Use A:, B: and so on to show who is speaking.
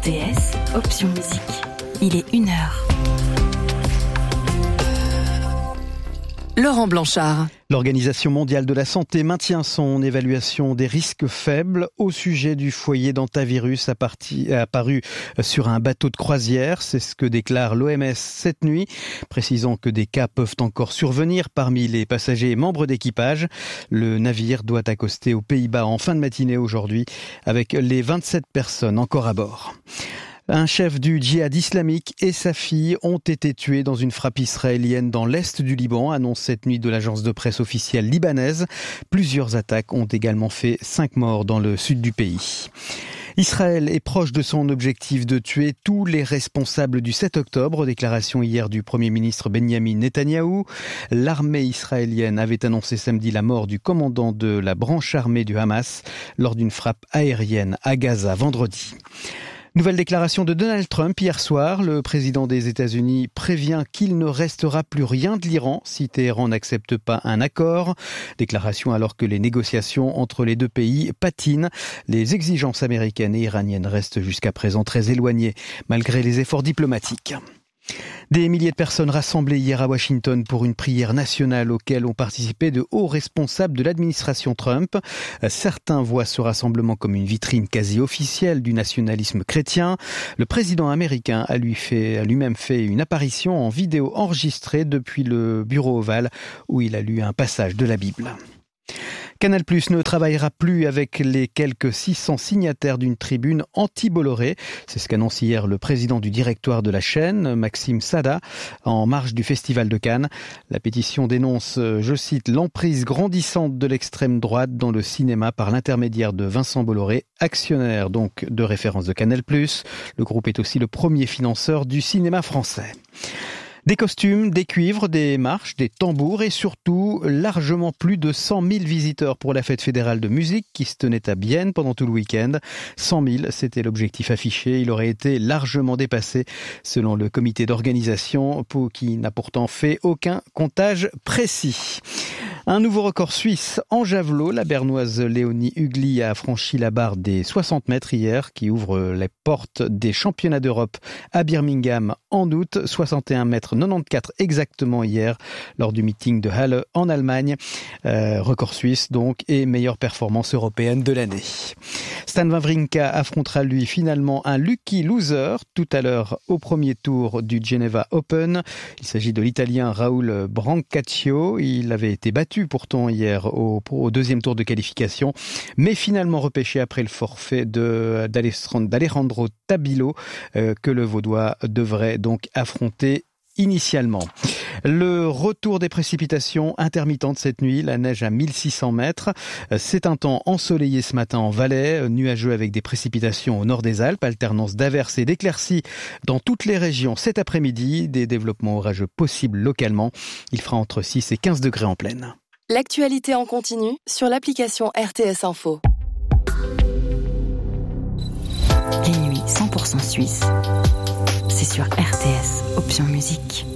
A: RTS, option musique. Il est 1h. Laurent Blanchard.
B: L'Organisation mondiale de la santé maintient son évaluation des risques faibles au sujet du foyer d'hantavirus apparu sur un bateau de croisière. C'est ce que déclare l'OMS cette nuit, précisant que des cas peuvent encore survenir parmi les passagers et membres d'équipage. Le navire doit accoster aux Pays-Bas en fin de matinée aujourd'hui avec les 27 personnes encore à bord. Un chef du djihad islamique et sa fille ont été tués dans une frappe israélienne dans l'est du Liban, annonce cette nuit de l'agence de presse officielle libanaise. Plusieurs attaques ont également fait 5 morts dans le sud du pays. Israël est proche de son objectif de tuer tous les responsables du 7 octobre, déclaration hier du Premier ministre Benjamin Netanyahou. L'armée israélienne avait annoncé samedi la mort du commandant de la branche armée du Hamas lors d'une frappe aérienne à Gaza vendredi. Nouvelle déclaration de Donald Trump hier soir. Le président des États-Unis prévient qu'il ne restera plus rien de l'Iran si Téhéran n'accepte pas un accord. Déclaration alors que les négociations entre les deux pays patinent. Les exigences américaines et iraniennes restent jusqu'à présent très éloignées malgré les efforts diplomatiques. Des milliers de personnes rassemblées hier à Washington pour une prière nationale auquel ont participé de hauts responsables de l'administration Trump. Certains voient ce rassemblement comme une vitrine quasi officielle du nationalisme chrétien. Le président américain a lui-même fait une apparition en vidéo enregistrée depuis le bureau ovale où il a lu un passage de la Bible. Canal+ ne travaillera plus avec les quelques 600 signataires d'une tribune anti-Bolloré. C'est ce qu'annonce hier le président du directoire de la chaîne, Maxime Sada, en marge du Festival de Cannes. La pétition dénonce, je cite, l'emprise grandissante de l'extrême droite dans le cinéma par l'intermédiaire de Vincent Bolloré, actionnaire donc de référence de Canal+. Le groupe est aussi le premier financeur du cinéma français. Des costumes, des cuivres, des marches, des tambours et surtout largement plus de 100 000 visiteurs pour la fête fédérale de musique qui se tenait à Bienne pendant tout le week-end. 100 000, c'était l'objectif affiché. Il aurait été largement dépassé selon le comité d'organisation qui n'a pourtant fait aucun comptage précis. Un nouveau record suisse en javelot. La Bernoise Léonie Hugli a franchi la barre des 60 mètres hier qui ouvre les portes des championnats d'Europe à Birmingham en août. 61 mètres 94 exactement hier lors du meeting de Halle en Allemagne. Record suisse donc et meilleure performance européenne de l'année. Stan Wawrinka affrontera lui finalement un lucky loser tout à l'heure au premier tour du Geneva Open. Il s'agit de l'Italien Raoul Brancaccio. Il avait été battu pourtant hier au deuxième tour de qualification, mais finalement repêché après le forfait d'Alejandro Tabilo que le Vaudois devrait donc affronter initialement. Le retour des précipitations intermittentes cette nuit, la neige à 1600 mètres. C'est un temps ensoleillé ce matin en Valais, nuageux avec des précipitations au nord des Alpes, alternance d'averses et d'éclaircies dans toutes les régions cet après-midi, des développements orageux possibles localement. Il fera entre 6 et 15 degrés en plaine.
A: L'actualité en continu sur l'application RTS Info. Les nuits 100% suisses, c'est sur RTS, option musique.